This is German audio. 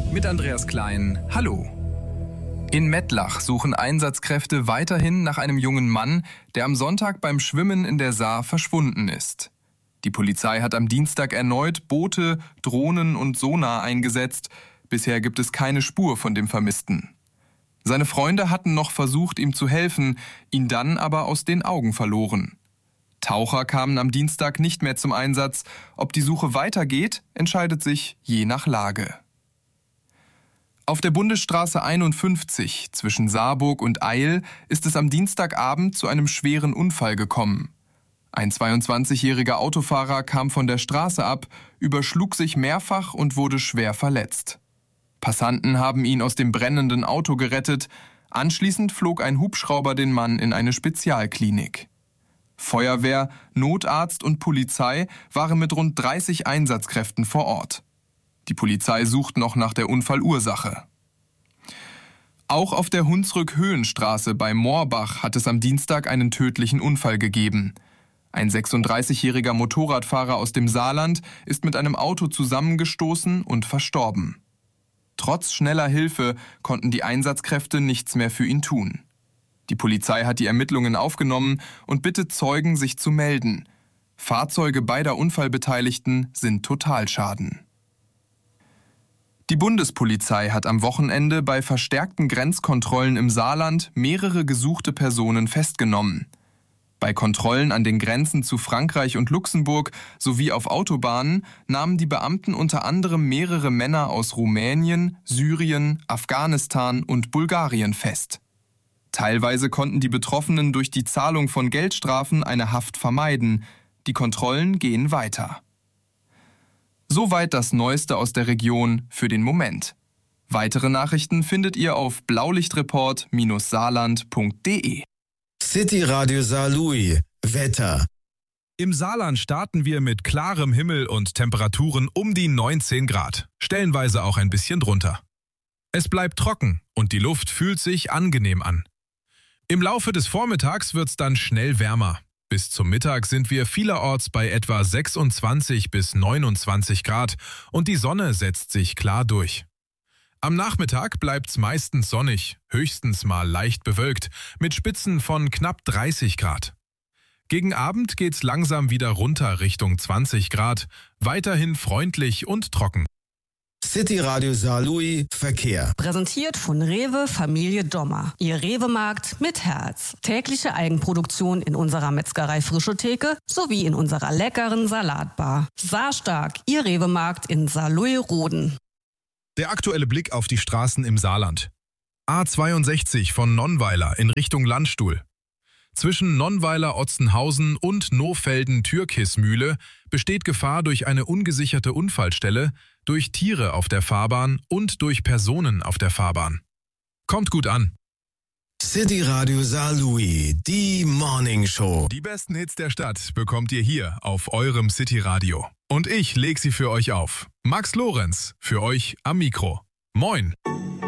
Mit Andreas Klein. Hallo. In Mettlach suchen Einsatzkräfte weiterhin nach einem jungen Mann, der am Sonntag beim Schwimmen in der Saar verschwunden ist. Die Polizei hat am Dienstag erneut Boote, Drohnen und Sonar eingesetzt. Bisher gibt es keine Spur von dem Vermissten. Seine Freunde hatten noch versucht, ihm zu helfen, ihn dann aber aus den Augen verloren. Taucher kamen am Dienstag nicht mehr zum Einsatz. Ob die Suche weitergeht, entscheidet sich je nach Lage. Auf der Bundesstraße 51 zwischen Saarburg und Eyl ist es am Dienstagabend zu einem schweren Unfall gekommen. Ein 22-jähriger Autofahrer kam von der Straße ab, überschlug sich mehrfach und wurde schwer verletzt. Passanten haben ihn aus dem brennenden Auto gerettet. Anschließend flog ein Hubschrauber den Mann in eine Spezialklinik. Feuerwehr, Notarzt und Polizei waren mit rund 30 Einsatzkräften vor Ort. Die Polizei sucht noch nach der Unfallursache. Auch auf der Hunsrück-Höhenstraße bei Moorbach hat es am Dienstag einen tödlichen Unfall gegeben. Ein 36-jähriger Motorradfahrer aus dem Saarland ist mit einem Auto zusammengestoßen und verstorben. Trotz schneller Hilfe konnten die Einsatzkräfte nichts mehr für ihn tun. Die Polizei hat die Ermittlungen aufgenommen und bittet Zeugen, sich zu melden. Fahrzeuge beider Unfallbeteiligten sind Totalschaden. Die Bundespolizei hat am Wochenende bei verstärkten Grenzkontrollen im Saarland mehrere gesuchte Personen festgenommen. Bei Kontrollen an den Grenzen zu Frankreich und Luxemburg sowie auf Autobahnen nahmen die Beamten unter anderem mehrere Männer aus Rumänien, Syrien, Afghanistan und Bulgarien fest. Teilweise konnten die Betroffenen durch die Zahlung von Geldstrafen eine Haft vermeiden. Die Kontrollen gehen weiter. Soweit das Neueste aus der Region für den Moment. Weitere Nachrichten findet ihr auf blaulichtreport-saarland.de. City Radio Saarlouis. Wetter. Im Saarland starten wir mit klarem Himmel und Temperaturen um die 19 Grad, stellenweise auch ein bisschen drunter. Es bleibt trocken und die Luft fühlt sich angenehm an. Im Laufe des Vormittags wird's dann schnell wärmer. Bis zum Mittag sind wir vielerorts bei etwa 26 bis 29 Grad und die Sonne setzt sich klar durch. Am Nachmittag bleibt's meistens sonnig, höchstens mal leicht bewölkt, mit Spitzen von knapp 30 Grad. Gegen Abend geht's langsam wieder runter Richtung 20 Grad, weiterhin freundlich und trocken. City Radio Saarlouis Verkehr. Präsentiert von Rewe Familie Dommer. Ihr Rewe-Markt mit Herz. Tägliche Eigenproduktion in unserer Metzgerei Frische Theke sowie in unserer leckeren Salatbar. Saarstark, Ihr Rewe-Markt in Saarlouis-Roden. Der aktuelle Blick auf die Straßen im Saarland. A62 von Nonnweiler in Richtung Landstuhl. Zwischen Nonnweiler-Otzenhausen und Nohfelden-Türkismühle besteht Gefahr durch eine ungesicherte Unfallstelle, durch Tiere auf der Fahrbahn und durch Personen auf der Fahrbahn. Kommt gut an. City Radio Saarlouis, die Morning Show. Die besten Hits der Stadt bekommt ihr hier auf eurem City Radio. Und ich leg sie für euch auf. Max Lorenz, für euch am Mikro. Moin!